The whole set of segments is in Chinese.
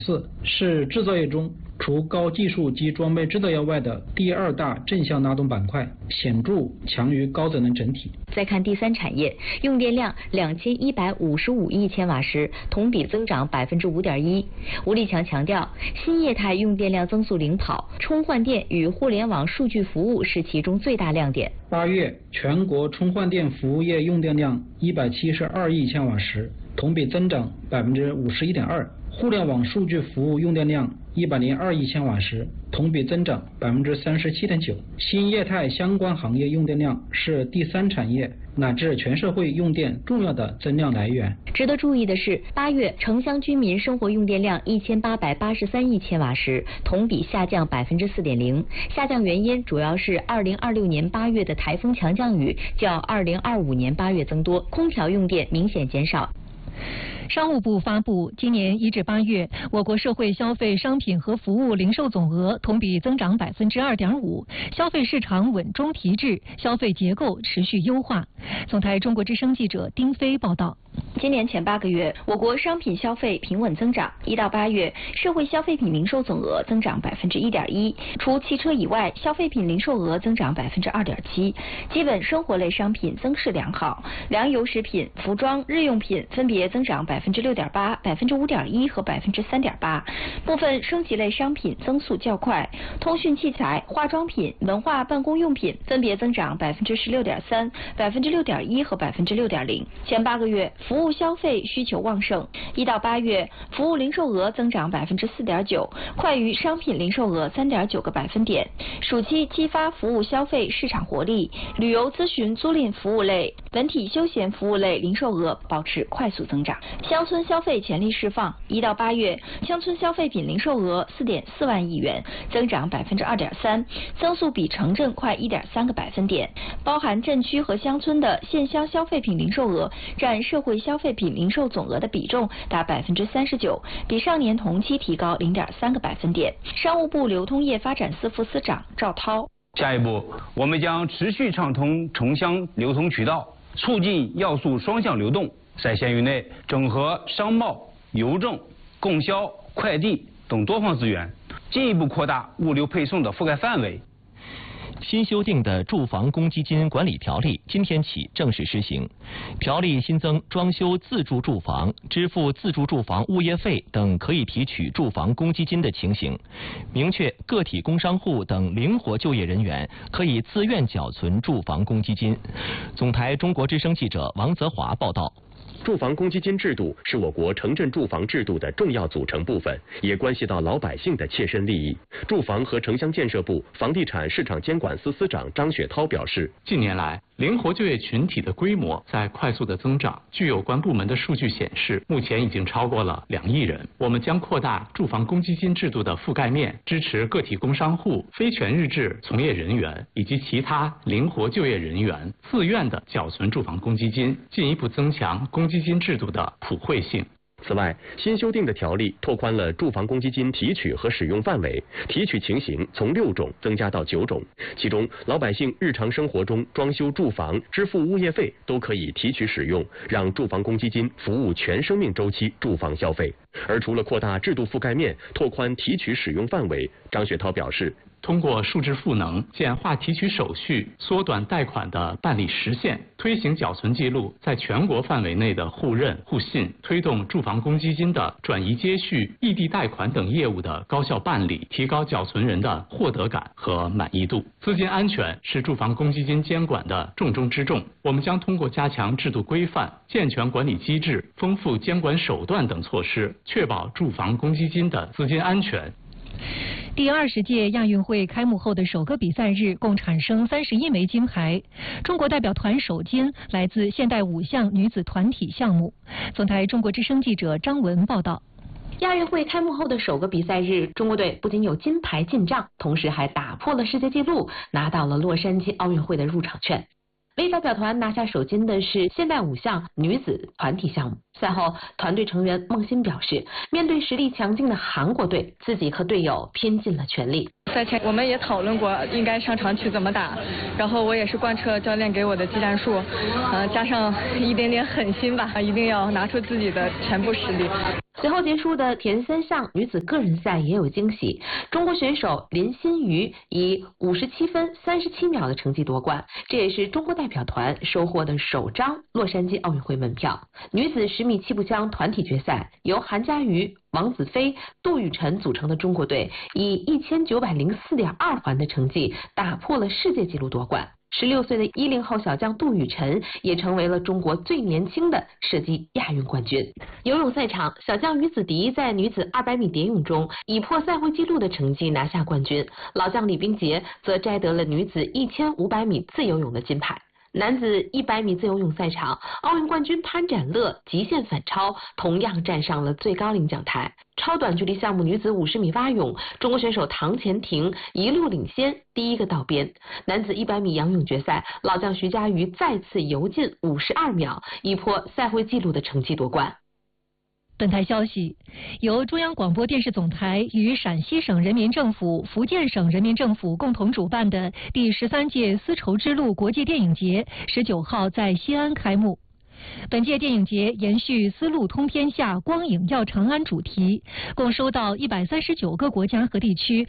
4是制造业中除高技术及装备制造业外的第2大正向拉动板块，显著强于高增能整体。 再看第3产业，用电量2155亿千瓦时，同比增长5.1%。吴立强强调，新业态用电量增速领跑，充换电与互联网数据服务是其中最大亮点。 8月全国充换电服务业用电量172亿千瓦时，同比增长51.2%。互联网数据服务用电量102亿千瓦时，同比增长37.9%。新业态相关行业用电量是第3产业乃至全社会用电重要的增量来源。 值得注意的是，8月城乡居民生活用电量1883亿千瓦时，同比下降4.0%。下降原因主要是2026年8月的台风强降雨较2025年8月增多，空调用电明显减少。 商务部发布，今年1至8月，我国社会消费商品和服务零售总额同比增长2.5%，消费市场稳中提质，消费结构持续优化。总台中国之声记者丁飞报道。 今年前8个月，我国商品消费平稳增长。1到8月，社会消费品零售总额增长1.1%，除汽车以外，消费品零售额增长2.7%。基本生活类商品增势良好，粮油食品、服装、日用品分别增长6.8%、5.1%和3.8%。部分升级类商品增速较快，通讯器材、化妆品、文化办公用品分别增长16.3%、6.1%和6.0%。前8个月，服务消费需求旺盛。1到8月，服务零售额增长4.9%，快于商品零售额3.9个百分点。暑期激发服务消费市场活力，旅游咨询租赁服务类、文体休闲服务类零售额保持快速增长。乡村消费潜力释放。1到8月，乡村消费品零售额4.4万亿元，增长2.3%，增速比城镇快1.3个百分点。包含镇区和乡村的县乡消费品零售额占社会消费品零售总额的比重达39%，比上年同期提高0.3个百分点。商务部流通业发展司副司长赵涛。 下一步，我们将持续畅通城乡流通渠道，促进要素双向流动，在县域内整合商贸、邮政、供销、快递等多方资源，进一步扩大物流配送的覆盖范围。 新修订的住房公积金管理条例今天起正式施行。条例新增装修自住住房、支付自住住房物业费等可以提取住房公积金的情形，明确个体工商户等灵活就业人员可以自愿缴存住房公积金。总台中国之声记者王泽华报道。 住房公积金制度是我国城镇住房制度的重要组成部分，也关系到老百姓的切身利益。住房和城乡建设部房地产市场监管司司长张雪涛表示， 近年来，灵活就业群体的规模在快速的增长。据有关部门的数据显示，目前已经超过了2亿人。我们将扩大住房公积金制度的覆盖面，支持个体工商户、非全日制从业人员以及其他灵活就业人员自愿的缴存住房公积金，进一步增强公积金制度的普惠性。 此外，新修订的条例拓宽了住房公积金提取和使用范围，提取情形从6种增加到9种，其中老百姓日常生活中装修住房、支付物业费都可以提取使用，让住房公积金服务全生命周期住房消费。而除了扩大制度覆盖面、拓宽提取使用范围，张雪涛表示， 通过数字赋能、简化提取手续、缩短贷款的办理时限、推行缴存记录在全国范围内的互认互信，推动住房公积金的转移接续、异地贷款等业务的高效办理，提高缴存人的获得感和满意度。资金安全是住房公积金监管的重中之重，我们将通过加强制度规范、健全管理机制、丰富监管手段等措施，确保住房公积金的资金安全。 第20届亚运会开幕后的首个比赛日，共产生31枚金牌。中国代表团首金来自现代5项女子团体项目。总台中国之声记者张文报道。 亚运会开幕后的首个比赛日，中国队不仅有金牌进账，同时还打破了世界纪录，拿到了洛杉矶奥运会的入场券。为代表团拿下首金的是现代5项女子团体项目。赛后，团队成员孟欣表示，面对实力强劲的韩国队，自己和队友拼尽了全力。 赛前我们也讨论过应该上场去怎么打，然后我也是贯彻教练给我的技战术，加上一点点狠心吧，一定要拿出自己的全部实力。 随后结束的田三项女子个人赛也有惊喜，中国选手林心瑜以57分37秒的成绩夺冠，这也是中国代表团收获的首张洛杉矶奥运会门票。女子10米气步枪团体决赛，由韩佳瑜、王子飞、杜雨辰组成的中国队以1904.2环的成绩打破了世界纪录夺冠。16岁的10后小将杜雨辰也成为了中国最年轻的射击亚运冠军。游泳赛场，小将于子迪在女子200米蝶泳中以破赛会纪录的成绩拿下冠军，老将李冰洁则摘得了女子1500米自由泳的金牌。男子100米自由泳赛场，奥运冠军潘展乐极限反超，同样站上了最高领奖台。超短距离项目女子50米蛙泳，中国选手唐钱婷一路领先，第一个到边。男子100米仰泳决赛，老将徐嘉余再次游进52秒，以破赛会纪录的成绩夺冠。 本台消息，由中央广播电视总台与陕西省人民政府、福建省人民政府共同主办的第13届丝绸之路国际电影节19号在西安开幕。本届电影节延续丝路通天下、光影耀长安主题，共收到139个国家和地区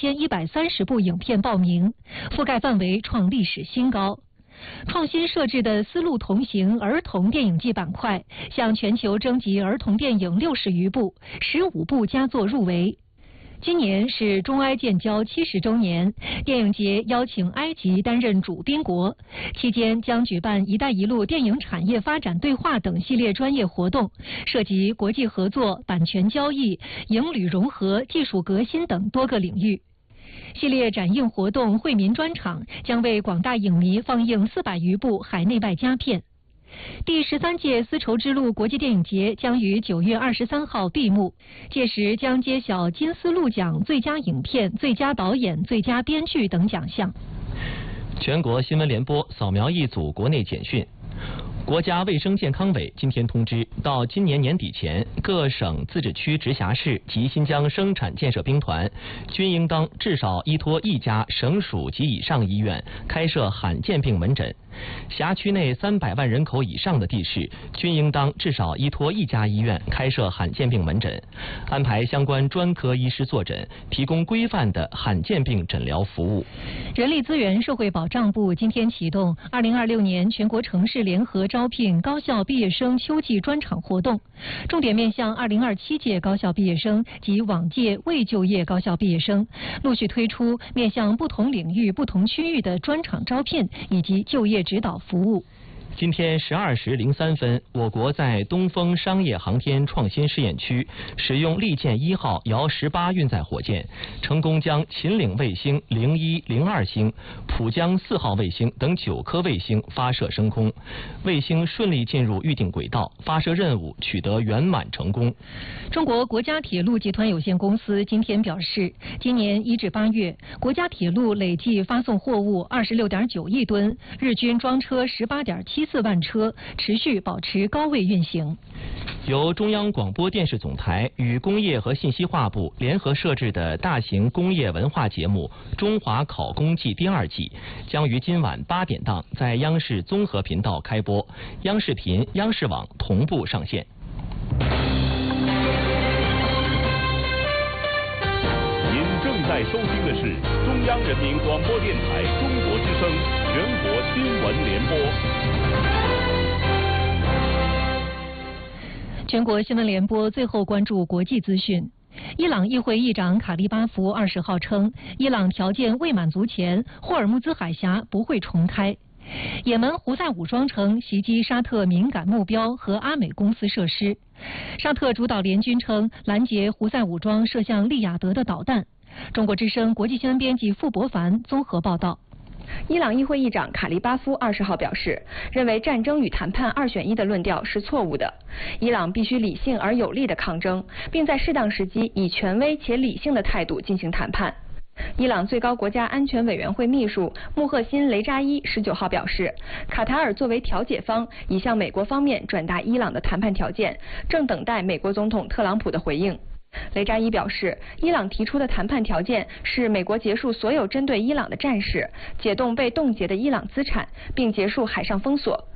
2130部影片报名，覆盖范围创历史新高。创新设置的丝路同行儿童电影季板块，向全球征集儿童电影60余部，15部佳作入围。今年是中埃建交70周年，电影节邀请埃及担任主宾国，期间将举办“一带一路”电影产业发展对话等系列专业活动，涉及国际合作、版权交易、影旅融合、技术革新等多个领域。系列展映活动惠民专场将为广大影迷放映400余部海内外佳片。第13届丝绸之路国际电影节将于9月23号闭幕，届时将揭晓金丝路奖最佳影片、最佳导演、最佳编剧等奖项。 全国新闻联播扫描一组国内简讯。国家卫生健康委今天通知，到今年年底前，各省、自治区、直辖市及新疆生产建设兵团均应当至少依托一家省属及以上医院开设罕见病门诊。辖区内300万人口以上的地市均应当至少依托一家医院开设罕见病门诊，安排相关专科医师坐诊，提供规范的罕见病诊疗服务。 人力资源社会保障部今天启动2026年全国城市联合招聘高校毕业生秋季专场活动，重点面向2027届高校毕业生及往届未就业高校毕业生，陆续推出面向不同领域、不同区域的专场招聘以及就业指导服务。 今天12时03分，我国在东风商业航天创新试验区使用利剑1号遥18运载火箭，成功将秦岭卫星01、02星、浦江4号卫星等9颗卫星发射升空，卫星顺利进入预定轨道，发射任务取得圆满成功。 中国国家铁路集团有限公司今天表示，今年1至8月，国家铁路累计发送货物26.9亿吨，日均装车18.74万车，持续保持高位运行。 由中央广播电视总台与工业和信息化部联合设置的大型工业文化节目《中华考工季》第2季将于今晚8点档在央视综合频道开播，央视频、央视网同步上线。 您正在收听的是中央人民广播电台中国之声全国新闻联播。 全国新闻联播最后关注国际资讯。伊朗议会议长卡利巴夫20号称，伊朗条件未满足前，霍尔木兹海峡不会重开。也门胡塞武装称袭击沙特敏感目标和阿美公司设施。沙特主导联军称拦截胡塞武装射向利雅得的导弹。中国之声国际新闻编辑傅博凡综合报道。 伊朗议会议长卡利巴夫20号表示，认为战争与谈判2选1的论调是错误的。伊朗必须理性而有力的抗争，并在适当时机以权威且理性的态度进行谈判。伊朗最高国家安全委员会秘书穆赫辛·雷扎伊19号表示，卡塔尔作为调解方已向美国方面转达伊朗的谈判条件，正等待美国总统特朗普的回应。雷扎伊表示，伊朗提出的谈判条件是美国结束所有针对伊朗的战事，解冻被冻结的伊朗资产，并结束海上封锁。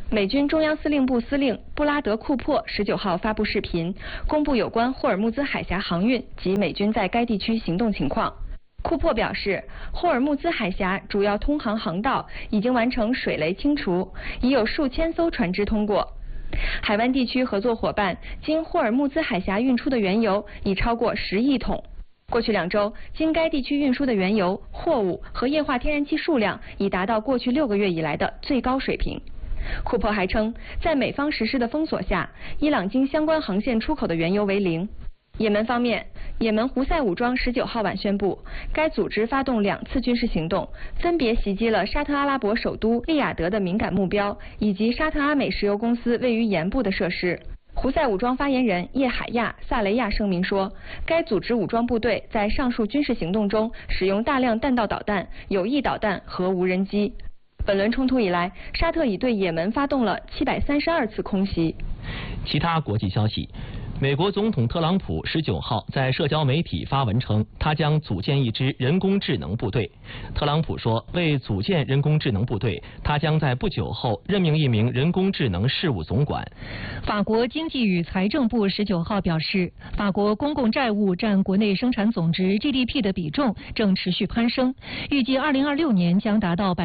美军中央司令部司令布拉德·库珀19号发布视频，公布有关霍尔木兹海峡航运及美军在该地区行动情况。库珀表示，霍尔木兹海峡主要通航航道已经完成水雷清除，已有数千艘船只通过。海湾地区合作伙伴经霍尔木兹海峡运出的原油已超过10亿桶。过去2周，经该地区运输的原油、货物和液化天然气数量已达到过去6个月以来的最高水平。库珀还称，在美方实施的封锁下，伊朗经相关航线出口的原油为0。也门方面，也门胡塞武装19号晚宣布，该组织发动2次军事行动，分别袭击了沙特阿拉伯首都利雅得的敏感目标，以及沙特阿美石油公司位于盐部的设施。胡塞武装发言人叶海亚·萨雷亚声明说，该组织武装部队在上述军事行动中使用大量弹道导弹、有翼导弹和无人机。本轮冲突以来，沙特已对也门发动了732次空袭。 其他国际消息。美国总统特朗普19号在社交媒体发文称，他将组建一支人工智能部队。特朗普说，为组建人工智能部队，他将在不久后任命一名人工智能事务总管。 法国经济与财政部19号表示，法国公共债务占国内生产总值 GDP 的比重正持续攀升，预计2026年将达到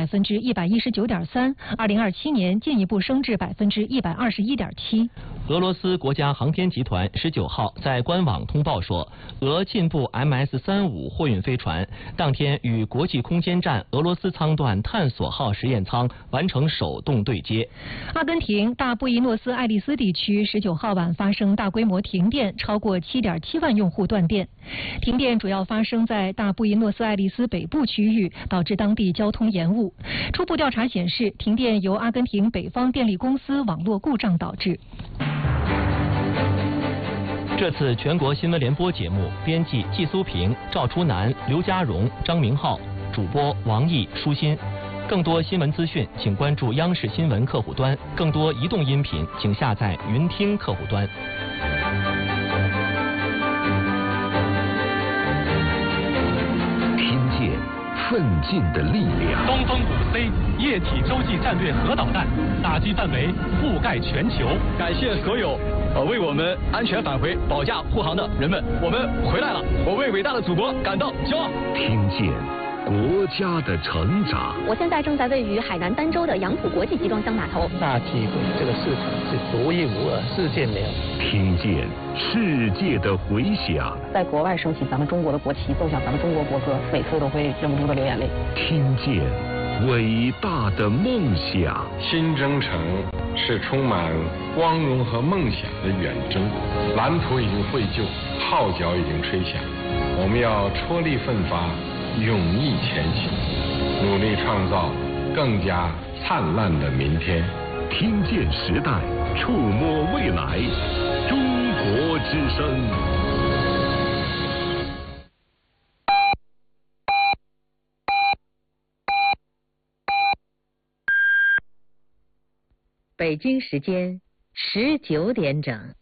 119.3%，2027年进一步升至121.7%。 俄罗斯国家航天集团19号在官网通报说，俄进步 MS-35 货运飞船当天与国际空间站俄罗斯舱段探索号实验舱完成手动对接。 阿根廷大布宜诺斯艾利斯地区19号晚发生大规模停电，超过7.7万用户断电。停电主要发生在大布宜诺斯艾利斯北部区域，导致当地交通延误。初步调查显示，停电由阿根廷北方电力公司网络故障导致。 这次全国新闻联播节目，编辑季苏平、赵初南、刘家荣、张明浩，主播王毅、舒心。更多新闻资讯，请关注央视新闻客户端；更多移动音频，请下载云听客户端。 听见奋进的力量。 东风5C 液体洲际战略核导弹，打击范围覆盖全球。 感谢所有为我们安全返回保驾护航的人们，我们回来了，我为伟大的祖国感到骄傲。 听见国家的成长。 我现在正在位于海南儋州的杨浦国际集装箱码头。 大机会这个市场是独一无二，世界没有。 听见世界的回响。 在国外升起咱们中国的国旗，奏响咱们中国国歌，每次都会忍不住的流眼泪。 听见伟大的梦想。 新征程是充满光荣和梦想的远征，蓝图已经绘就，号角已经吹响，我们要踔厉奋发，勇毅前行，努力创造更加灿烂的明天。 听见时代，触摸未来，中国之声。 北京时间19点整。